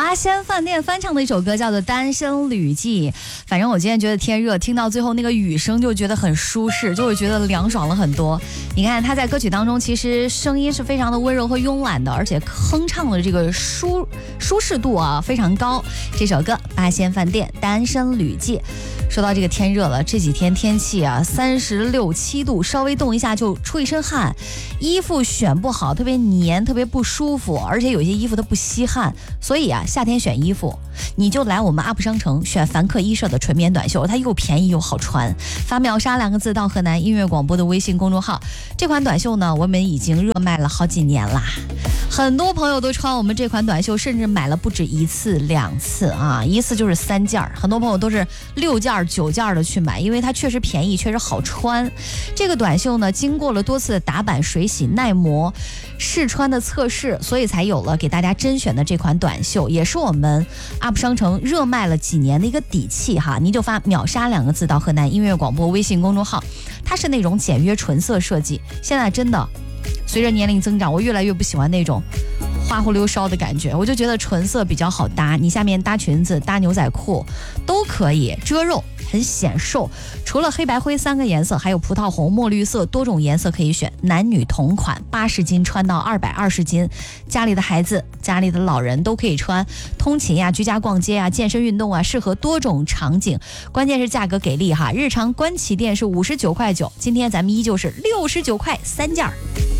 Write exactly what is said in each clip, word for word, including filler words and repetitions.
八仙饭店翻唱的一首歌叫做《单身旅记》。反正我今天觉得天热，听到最后那个雨声就觉得很舒适，就会觉得凉爽了很多。你看他在歌曲当中其实声音是非常的温柔和慵懒的，而且哼唱的这个舒舒适度啊非常高。这首歌《八仙饭店单身旅记》。说到这个天热了，这几天天气啊三十六七度，稍微动一下就出一身汗，衣服选不好，特别黏，特别不舒服，而且有些衣服它不吸汗，所以啊夏天选衣服你就来我们 U P 商城选凡客衣舍的纯棉短袖，它又便宜又好穿。发秒杀两个字到河南音乐广播的微信公众号，这款短袖呢我们已经热卖了好几年啦，很多朋友都穿我们这款短袖，甚至买了不止一次两次啊，一次就是三件，很多朋友都是六件九件的去买，因为它确实便宜，确实好穿。这个短袖呢经过了多次的打版、水洗、耐磨、试穿的测试，所以才有了给大家甄选的这款短袖，也是我们 U P 商城热卖了几年的一个底气哈。您就发秒杀两个字到河南音乐广播微信公众号，它是那种简约纯色设计。现在真的随着年龄增长，我越来越不喜欢那种花乎溜烧的感觉，我就觉得纯色比较好搭，你下面搭裙子搭牛仔裤都可以，遮肉很显瘦。除了黑白灰三个颜色，还有葡萄红、墨绿色，多种颜色可以选，男女同款，八十斤穿到二百二十斤，家里的孩子家里的老人都可以穿，通勤呀、居家逛街啊、健身运动啊，适合多种场景。关键是价格给力哈，日常官旗店是五十九块九，今天咱们依旧是六十九块三件儿。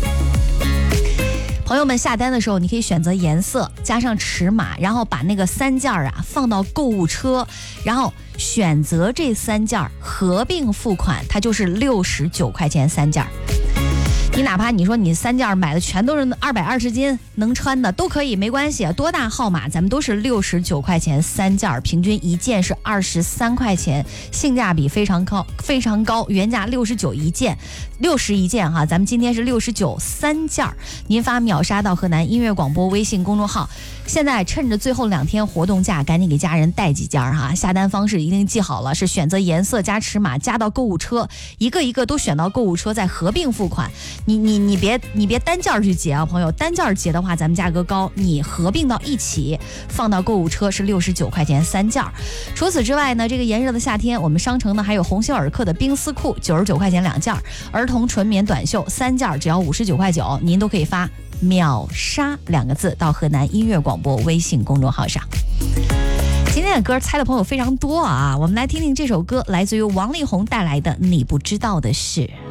朋友们下单的时候，你可以选择颜色加上尺码，然后把那个三件啊放到购物车，然后选择这三件合并付款，它就是六十九块钱三件。你哪怕你说你三件买的全都是二百二十斤能穿的都可以，没关系，多大号码咱们都是六十九块钱三件，平均一件是二十三块钱，性价比非常高，非常高。原价六十九一件，六十一件哈，咱们今天是六十九三件。您发秒杀到河南音乐广播微信公众号，现在趁着最后两天活动价，赶紧给家人带几件哈。下单方式一定记好了，是选择颜色加尺码加到购物车，一个一个都选到购物车，再合并付款。你你你别你别单件去结啊，朋友，单件结的话咱们价格高，你合并到一起放到购物车是六十九块钱三件。除此之外呢，这个炎热的夏天，我们商城呢还有鸿星尔克的冰丝裤九十九块钱两件，儿童纯棉短袖三件只要五十九块九，您都可以发秒杀两个字到河南音乐广播微信公众号上。今天的歌猜的朋友非常多啊，我们来听听这首歌，来自于王力宏带来的《你不知道的事》。